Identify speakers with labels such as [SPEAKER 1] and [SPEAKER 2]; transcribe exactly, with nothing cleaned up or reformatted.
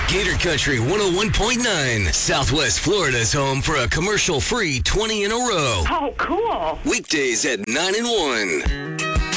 [SPEAKER 1] Gator Country one oh one point nine, Southwest Florida's home for a commercial-free twenty in a row.
[SPEAKER 2] Oh, cool.
[SPEAKER 1] Weekdays at nine and one.